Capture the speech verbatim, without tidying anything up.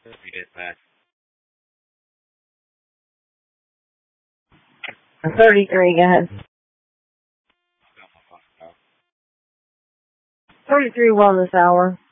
Read it back. thirty-three, go ahead. thirty-three wellness hour.